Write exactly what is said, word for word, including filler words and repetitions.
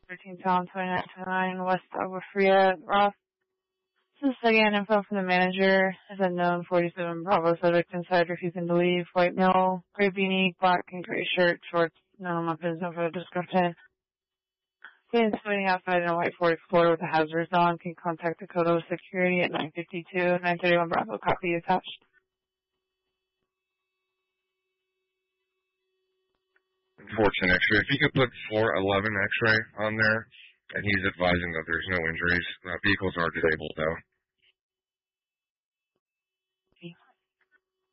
thirteen Town, twenty-nine twenty-nine West Agua Fria, Ross. This is again info from the manager. As unknown, forty-seven Bravo subject inside refusing to leave. White male, gray beanie, black and gray shirt, shorts. None of my business for the description. Being waiting outside in a white forty-four with the hazards on. Can contact Dakota Security at nine fifty-two, nine thirty-one Bravo. Copy attached. Unfortunate X-ray. If you could put four eleven X-ray on there, and he's advising that there's no injuries. Uh, vehicles are disabled, though.